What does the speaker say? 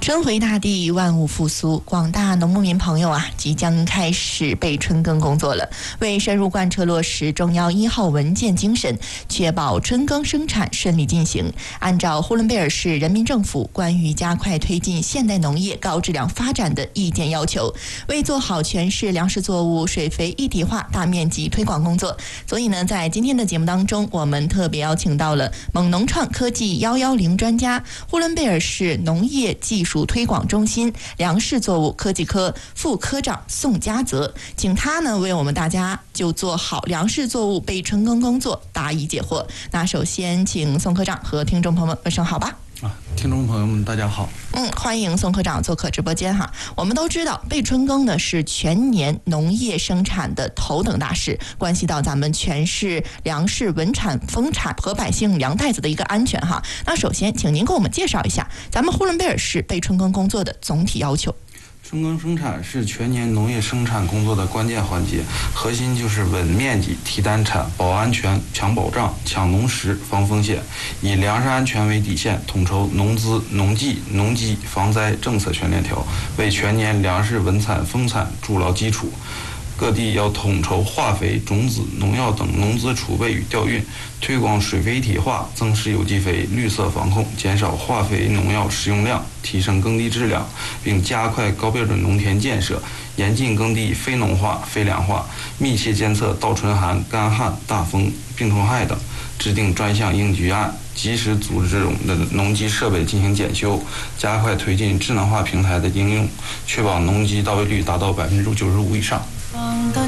春回大地，万物复苏，广大农牧民朋友即将开始备春耕工作了。为深入贯彻落实中央1号文件精神，确保春耕生产顺利进行，按照呼伦贝尔市人民政府关于加快推进现代农业高质量发展的意见要求，为做好全市粮食作物水肥一体化大面积推广工作，所以呢，在今天的节目当中，我们特别邀请到了蒙农创科技110专家、呼伦贝尔市农业技术推广中心粮食作物科技科副科长宋家泽，请他呢为我们大家就做好粮食作物备春耕工作答疑解惑。那首先请宋科长和听众朋友们问声好吧。 听众朋友们大家好。 欢迎宋科长做客直播间哈。我们都知道备春耕呢是全年农业生产的头等大事，关系到咱们全市粮食稳产丰产和百姓粮袋子的一个安全哈。那首先请您给我们介绍一下咱们呼伦贝尔市备春耕工作的总体要求。 春耕生产是全年农业生产工作的关键环节，核心就是稳面积、提单产、保安全、强保障、抢农时、防风险，以粮食安全为底线，统筹农资、农技、农机、防灾政策全链条，为全年粮食稳产丰产筑牢基础。各地要统筹化肥、种子、农药等农资储备与调运，推广水肥一体化，增施有机肥，绿色防控，减少化肥农药使用量，提升耕地质量，并加快高标准农田建设，严禁耕地非农化、非粮化，密切监测倒春寒、干旱、大风、病虫害等，制定专项应急案，及时组织农机设备进行检修，加快推进智能化平台的应用，确保农机到位率达到95%以上。